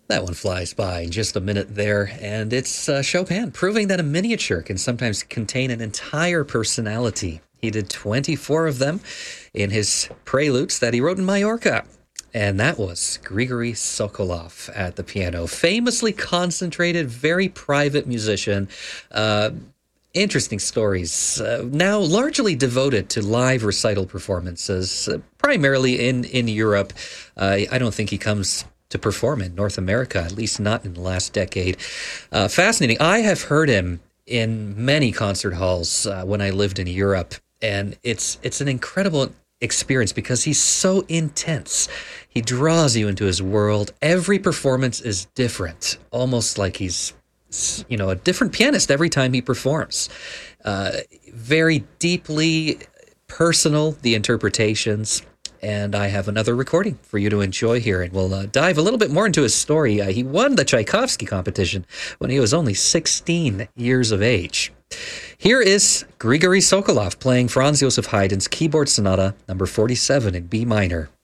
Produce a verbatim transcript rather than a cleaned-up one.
That one flies by in just a minute there, and it's uh, Chopin proving that a miniature can sometimes contain an entire personality. He did twenty-four of them in his preludes that he wrote in Mallorca. And that was Grigory Sokolov at the piano. Famously concentrated, very private musician. Uh, interesting stories. Uh, now largely devoted to live recital performances, uh, primarily in, in Europe. Uh, I don't think he comes to perform in North America, at least not in the last decade. Uh, fascinating. I have heard him in many concert halls uh, when I lived in Europe, and it's it's an incredible experience because he's so intense. He draws you into his world. Every performance is different, almost like he's, you know, a different pianist every time he performs. Uh, very deeply personal, the interpretations. And I have another recording for you to enjoy here, and we'll uh, dive a little bit more into his story. Uh, he won the Tchaikovsky competition when he was only sixteen years of age. Here is Grigory Sokolov playing Franz Joseph Haydn's Keyboard Sonata number forty-seven in B minor.